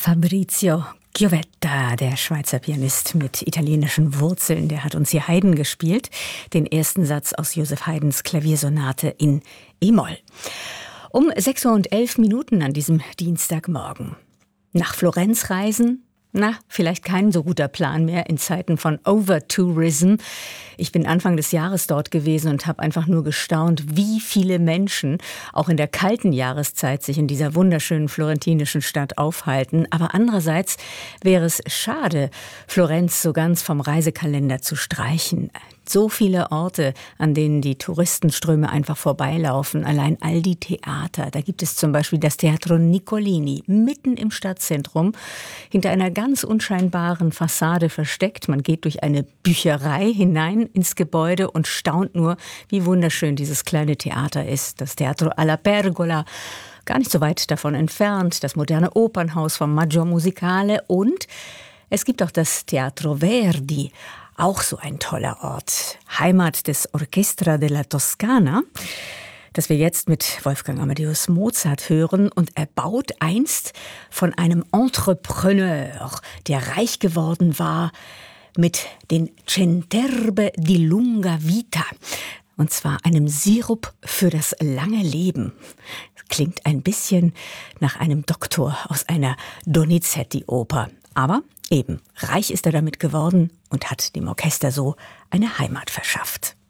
Fabrizio Chiovetta, der Schweizer Pianist mit italienischen Wurzeln, der hat uns hier Haydn gespielt, den ersten Satz aus Joseph Haydns Klaviersonate in E-Moll. Um 6:11 Uhr an diesem Dienstagmorgen. Nach Florenz reisen? Na, vielleicht kein so guter Plan mehr in Zeiten von Overtourism. Ich bin Anfang des Jahres dort gewesen und habe einfach nur gestaunt, wie viele Menschen auch in der kalten Jahreszeit sich in dieser wunderschönen florentinischen Stadt aufhalten. Aber andererseits wäre es schade, Florenz so ganz vom Reisekalender zu streichen. So viele Orte, an denen die Touristenströme einfach vorbeilaufen. Allein all die Theater. Da gibt es zum Beispiel das Teatro Niccolini, mitten im Stadtzentrum, hinter einer ganz unscheinbaren Fassade versteckt. Man geht durch eine Bücherei hinein ins Gebäude und staunt nur, wie wunderschön dieses kleine Theater ist. Das Teatro alla Pergola, gar nicht so weit davon entfernt. Das moderne Opernhaus vom Maggior Musicale. Und es gibt auch das Teatro Verdi. Auch so ein toller Ort. Heimat des Orchestra della Toscana, das wir jetzt mit Wolfgang Amadeus Mozart hören. Und erbaut einst von einem Entrepreneur, der reich geworden war mit den Centerbe di lunga vita. Und zwar einem Sirup für das lange Leben. Klingt ein bisschen nach einem Doktor aus einer Donizetti-Oper. Aber eben, reich ist er damit geworden und hat dem Orchester so eine Heimat verschafft.